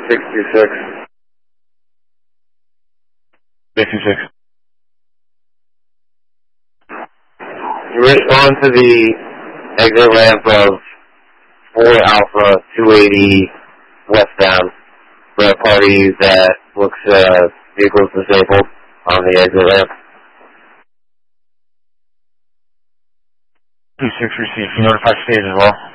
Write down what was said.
626. 626. Respond to the exit ramp of 4 Alpha 280 westbound for a party that looks vehicles disabled on the exit ramp. 26 received. Can you notify stage as well?